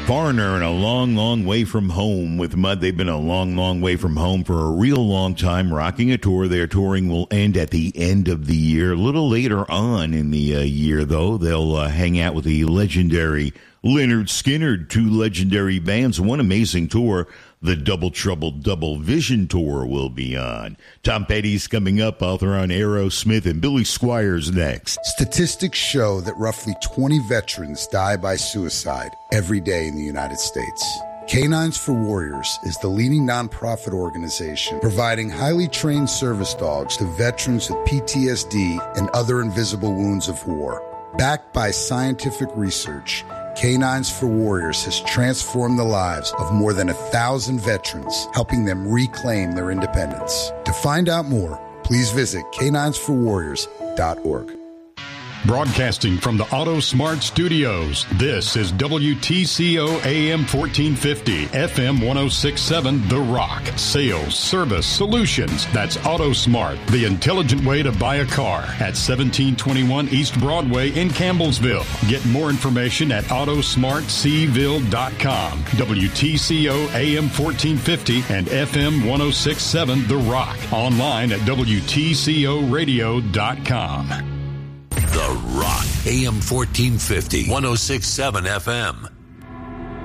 Foreigner and a long, long way from home with Mud. They've been a long, long way from home for a real long time, rocking a tour. Their touring will end at the end of the year. A little later on in the year, though, they'll hang out with the legendary Lynyrd Skynyrd, two legendary bands. One amazing tour, the Double Trouble Double Vision Tour, will be on. Tom Petty's coming up, author on Aerosmith, and Billy Squires next. Statistics show that roughly 20 veterans die by suicide every day in the United States. Canines for Warriors is the leading nonprofit organization providing highly trained service dogs to veterans with PTSD and other invisible wounds of war. Backed by scientific research, Canines for Warriors has transformed the lives of more than 1,000 veterans, helping them reclaim their independence. To find out more, please visit caninesforwarriors.org. Broadcasting from the Auto Smart Studios, this is WTCO AM 1450, FM 1067, The Rock. Sales, service, solutions. That's Auto Smart, the intelligent way to buy a car at 1721 East Broadway in Campbellsville. Get more information at autosmartcville.com. WTCO AM 1450 and FM 1067, The Rock. Online at WTCOradio.com. The Rock, AM 1450, 1067 FM.